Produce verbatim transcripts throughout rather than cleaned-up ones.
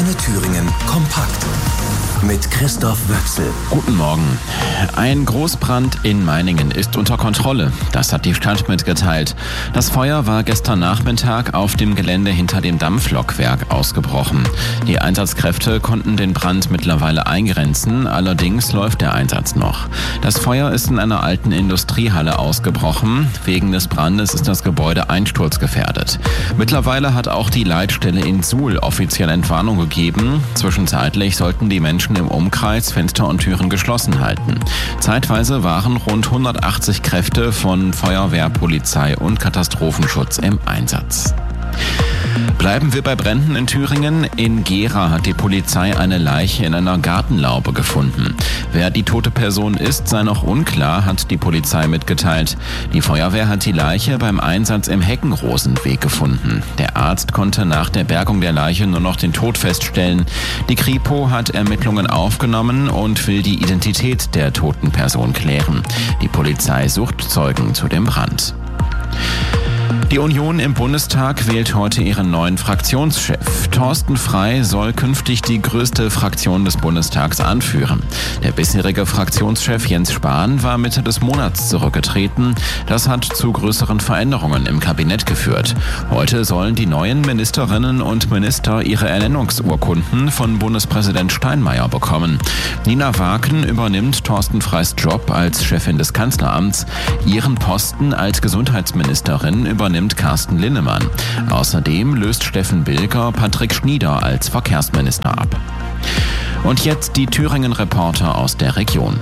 Antenne Thüringen kompakt mit Christoph Wöchsel. Guten Morgen. Ein Großbrand in Meiningen ist unter Kontrolle. Das hat die Stadt mitgeteilt. Das Feuer war gestern Nachmittag auf dem Gelände hinter dem Dampflokwerk ausgebrochen. Die Einsatzkräfte konnten den Brand mittlerweile eingrenzen, allerdings läuft der Einsatz noch. Das Feuer ist in einer alten Industriehalle ausgebrochen. Wegen des Brandes ist das Gebäude einsturzgefährdet. Mittlerweile hat auch die Leitstelle in Suhl offiziell Entwarnung gegeben. Zwischenzeitlich sollten die Menschen im Umkreis Fenster und Türen geschlossen halten. Zeitweise waren rund hundertachtzig Kräfte von Feuerwehr, Polizei und Katastrophenschutz im Einsatz. Bleiben wir bei Bränden in Thüringen. In Gera hat die Polizei eine Leiche in einer Gartenlaube gefunden. Wer die tote Person ist, sei noch unklar, hat die Polizei mitgeteilt. Die Feuerwehr hat die Leiche beim Einsatz im Heckenrosenweg gefunden. Der Arzt konnte nach der Bergung der Leiche nur noch den Tod feststellen. Die Kripo hat Ermittlungen aufgenommen und will die Identität der toten Person klären. Die Polizei sucht Zeugen zu dem Brand. Die Union im Bundestag wählt heute ihren neuen Fraktionschef. Thorsten Frey soll künftig die größte Fraktion des Bundestags anführen. Der bisherige Fraktionschef Jens Spahn war Mitte des Monats zurückgetreten. Das hat zu größeren Veränderungen im Kabinett geführt. Heute sollen die neuen Ministerinnen und Minister ihre Ernennungsurkunden von Bundespräsident Steinmeier bekommen. Nina Waken übernimmt Thorsten Freys Job als Chefin des Kanzleramts. Ihren Posten als Gesundheitsministerin übernimmt Carsten Linnemann. Außerdem löst Steffen Bilger Patrick Schnieder als Verkehrsminister ab. Und jetzt die Thüringen-Reporter aus der Region.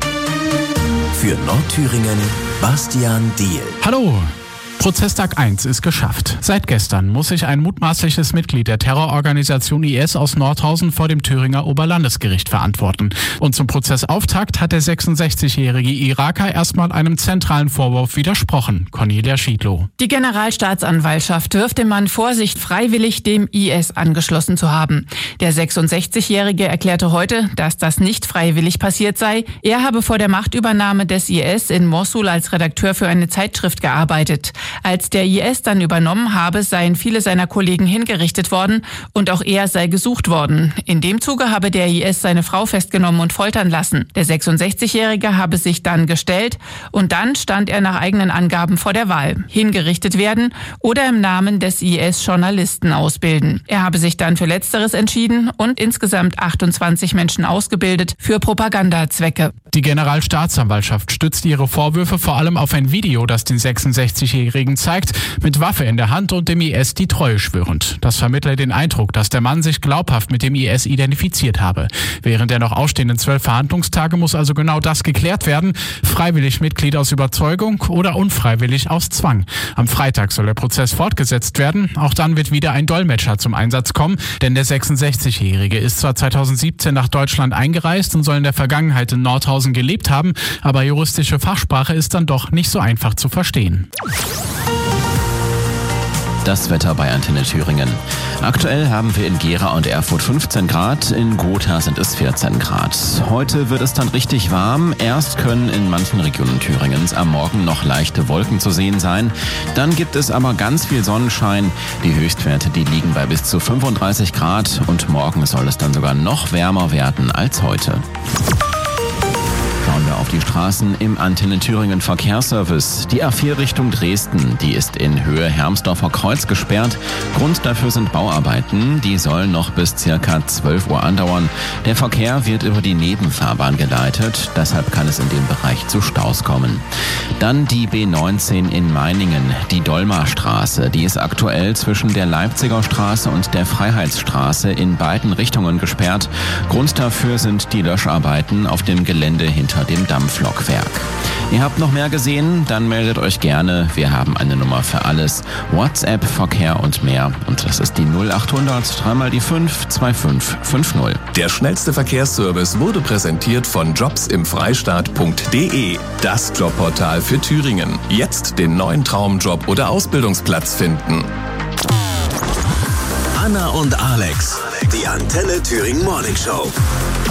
Für Nordthüringen Bastian Diehl. Hallo! Prozesstag eins ist geschafft. Seit gestern muss sich ein mutmaßliches Mitglied der Terrororganisation I S aus Nordhausen vor dem Thüringer Oberlandesgericht verantworten. Und zum Prozessauftakt hat der sechsundsechzigjährige Iraker erstmal einem zentralen Vorwurf widersprochen. Cornelia Schiedlow. Die Generalstaatsanwaltschaft wirft dem Mann vor, sich freiwillig dem I S angeschlossen zu haben. Der sechsundsechzigjährige erklärte heute, dass das nicht freiwillig passiert sei. Er habe vor der Machtübernahme des I S in Mossul als Redakteur für eine Zeitschrift gearbeitet. Als der I S dann übernommen habe, seien viele seiner Kollegen hingerichtet worden und auch er sei gesucht worden. In dem Zuge habe der I S seine Frau festgenommen und foltern lassen. Der sechsundsechzigjährige habe sich dann gestellt und dann stand er nach eigenen Angaben vor der Wahl. Hingerichtet werden oder im Namen des I S Journalisten ausbilden. Er habe sich dann für Letzteres entschieden und insgesamt achtundzwanzig Menschen ausgebildet für Propagandazwecke. Die Generalstaatsanwaltschaft stützt ihre Vorwürfe vor allem auf ein Video, das den sechsundsechzigjährigen zeigt, mit Waffe in der Hand und dem I S die Treue schwörend. Das vermittle den Eindruck, dass der Mann sich glaubhaft mit dem I S identifiziert habe. Während der noch ausstehenden zwölf Verhandlungstage muss also genau das geklärt werden. Freiwillig Mitglied aus Überzeugung oder unfreiwillig aus Zwang. Am Freitag soll der Prozess fortgesetzt werden. Auch dann wird wieder ein Dolmetscher zum Einsatz kommen, denn der sechsundsechzigjährige ist zwar zweitausendsiebzehn nach Deutschland eingereist und soll in der Vergangenheit in Nordhausen gelebt haben, aber juristische Fachsprache ist dann doch nicht so einfach zu verstehen. Das Wetter bei Antenne Thüringen. Aktuell haben wir in Gera und Erfurt fünfzehn Grad, in Gotha sind es vierzehn Grad. Heute wird es dann richtig warm. Erst können in manchen Regionen Thüringens am Morgen noch leichte Wolken zu sehen sein. Dann gibt es aber ganz viel Sonnenschein. Die Höchstwerte, die liegen bei bis zu fünfunddreißig Grad und morgen soll es dann sogar noch wärmer werden als heute. Schauen wir auf die Straßen im Antenne Thüringen Verkehrsservice. Die A vier Richtung Dresden, die ist in Höhe Hermsdorfer Kreuz gesperrt. Grund dafür sind Bauarbeiten. Die sollen noch bis circa zwölf Uhr andauern. Der Verkehr wird über die Nebenfahrbahn geleitet. Deshalb kann es in dem Bereich zu Staus kommen. Dann die B neunzehn in Meiningen, die Dolmarstraße. Die ist aktuell zwischen der Leipziger Straße und der Freiheitsstraße in beiden Richtungen gesperrt. Grund dafür sind die Löscharbeiten auf dem Gelände hinter dem Dampflokwerk. Ihr habt noch mehr gesehen? Dann meldet euch gerne. Wir haben eine Nummer für alles. WhatsApp, Verkehr und mehr. Und das ist die null achthundert dreimal die fünf zwei fünf fünf null. Der schnellste Verkehrsservice wurde präsentiert von jobs im freistaat punkt de. Das Jobportal für Thüringen. Jetzt den neuen Traumjob oder Ausbildungsplatz finden. Anna und Alex, die Antenne Thüringen Morning Show.